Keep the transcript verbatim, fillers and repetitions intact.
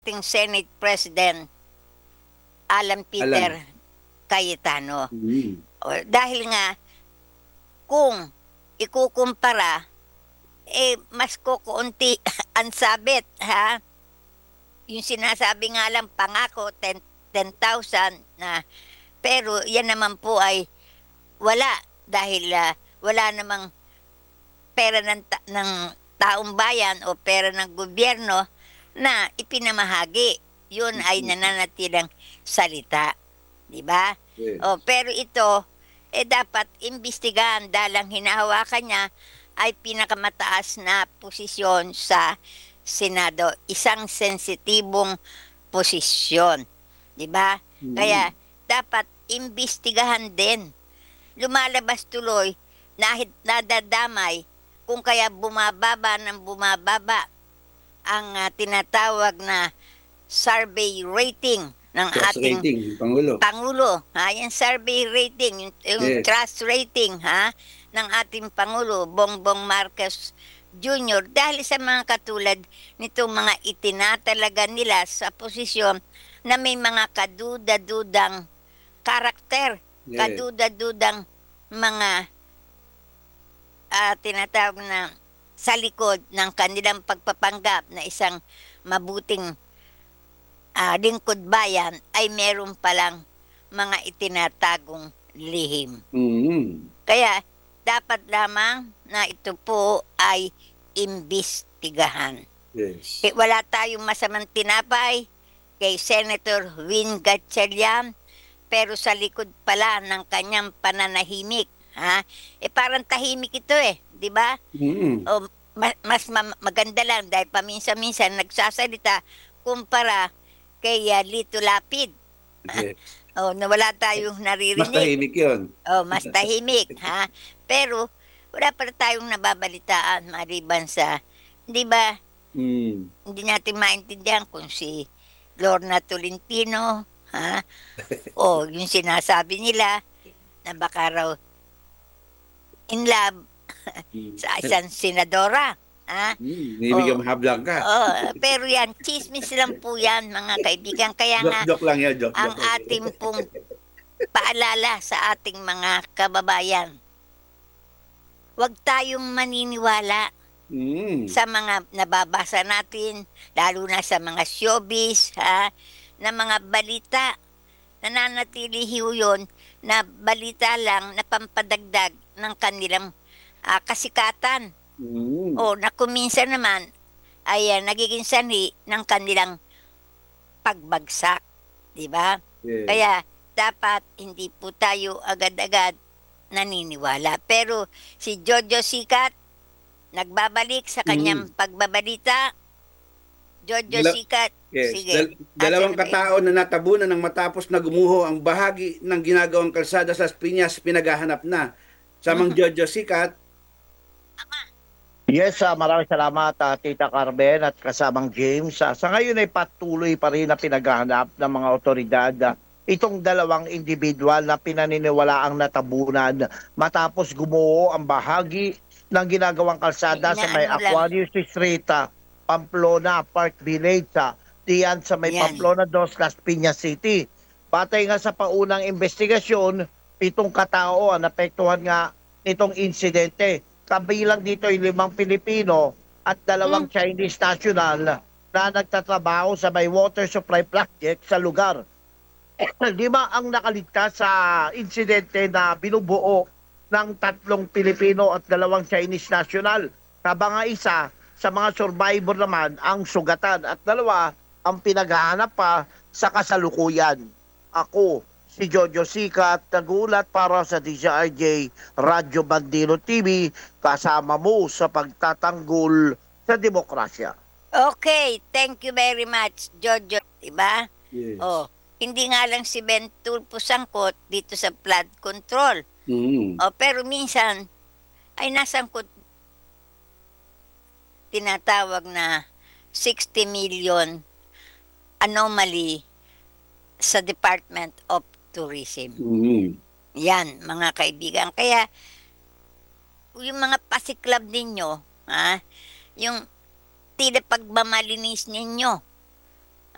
ating Senate President Alan Peter Alan. Cayetano. Mm. O, dahil nga, kung ikukumpara, eh, mas kukunti ang sabit, ha? Yung sinasabi nga lang, pangako, ten thousand na, pero yan naman po ay wala dahil ah, wala namang pera ng, ta- ng taong bayan o pera ng gobyerno na ipinamahagi. Yun ay nananatilang salita. Di ba? Yes. O, pero ito, eh dapat imbestigahan dahil ang hinahawakan niya ay pinakamataas na posisyon sa Senado. Isang sensitibong posisyon. Di ba? Mm. Kaya dapat imbestigahan din. Lumalabas tuloy, nahit nadadamay, kung kaya bumababa ng bumababa ang ah, tinatawag na survey rating ng Trust ating rating, Pangulo. Pangulo, ha? Yung survey rating, yung, yung Yes. trust rating, ha? Ng ating Pangulo, Bongbong Marcos Junior Dahil sa mga katulad nitong mga itinatalaga nila sa posisyon na may mga kaduda-dudang karakter, Yes. kaduda-dudang mga ah, tinatawag na sa likod ng kanilang pagpapanggap na isang mabuting ah, lingkod bayan ay meron palang mga itinatagong lihim. Mm. Kaya dapat lamang na ito po ay imbestigahan. Yes. Eh, wala tayong masamang tinapay kay Senator Win Gatchalian, pero sa likod pala ng kanyang pananahimik, ha? Eh parang tahimik ito eh, di ba? Mm. O ma- mas ma- maganda lang dahil paminsan-minsan nagsasalita kumpara kay ah, Lito Lapid. Yes. O na wala tayong Mas naririnig. tahimik yun. O mas tahimik, ha? Pero wala pa tayong nababalitaan maliban sa, di ba, Mm. hindi natin maintindihan kung si Lorna Tolentino, ha? O yung sinasabi nila na baka raw in love Mm. sa isang senadora, ha? Mm. Nibigyan Oh. mo hablang ka. Oh, pero yan, chismis lang po yan, mga kaibigan. Kaya nga, Joke-joke lang yan, joke-joke. ang ating pong paalala sa ating mga kababayan, huwag tayong maniniwala Mm. sa mga nababasa natin, lalo na sa mga showbiz, ha, na mga balita. Nananatili ho yun na balita lang na pampadagdag ng kanilang ah, kasikatan. Mm. O na kuminsan naman ay ah, nagiging sanhi ng kanilang pagbagsak. Di ba? Yes. Kaya dapat hindi po tayo agad-agad naniniwala. Pero si Jojo Sikat, nagbabalik sa kanyang pagbabalita. Jojo Dala- Sikat, Yes. sige. Dal- dalawang Asan ba yun? katao na natabunan ng matapos na gumuho ang bahagi ng ginagawang kalsada sa Piñas pinaghahanap na. Samang Jojo Sikat. Yes, ah, maraming salamat ah, Tita Carmen at kasamang James. Ah, sa ngayon ay patuloy pa rin na pinaghahanap ng mga otoridad ah, itong dalawang individual na pinaniniwalaang natabunan matapos gumuho ang bahagi ng ginagawang kalsada sa may Inaano lang. Aquarius Street, ah, Pamplona Park Village, ah, diyan sa may Yan. Pamplona dos, Las Piñas City. Batay nga sa paunang investigasyon, pitong katao ang napektuhan nga nitong insidente. Kabilang dito ay limang Pilipino at dalawang Chinese national na nagtatrabaho sa may water supply project sa lugar. Lima ang nakaligtas sa insidente na binubuo ng tatlong Pilipino at dalawang Chinese national. Habang nga isa sa mga survivor naman ang sugatan at dalawa ang pinaghahanap pa sa kasalukuyan. Ako, si Jojo Sikat, nagulat para sa D J R J Radyo Bandino T V, kasama mo sa pagtatanggol sa demokrasya. Okay, thank you very much, Jojo. Diba? Yes. Oh, hindi nga lang si Ben Tulfo sangkot dito sa flood control. Mm. Oh, pero minsan ay nasangkot tinatawag na sixty million anomaly sa Department of Tourism. Mm. Yan, mga kaibigan. Kaya, yung mga pasiklab ninyo, ha, yung tila pagmamalinis ninyo